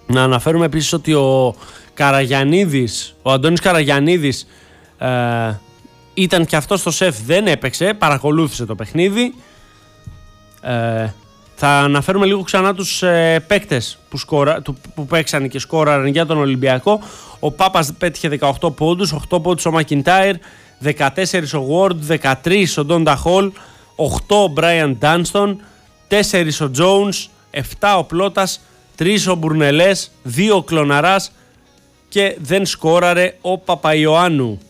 Να αναφέρουμε επίσης ότι ο Αντώνης Καραγιαννίδης ήταν και αυτός στο σεφ, δεν έπαιξε, παρακολούθησε το παιχνίδι. Θα αναφέρουμε λίγο ξανά τους παίκτες που παίξαν και σκόραραν για τον Ολυμπιακό. Ο Πάπας πέτυχε 18 πόντους, 8 πόντους ο Μακιντάιρ, 14 ο Ward, 13 ο Ντόντα Χολ, 8 ο Μπράιαν Ντάνστον, 4 ο Jones, 7 ο Πλώτας, 3 ο Μπουρνελές, 2 ο Κλωναράς και δεν σκόραρε ο Παπαϊωάννου.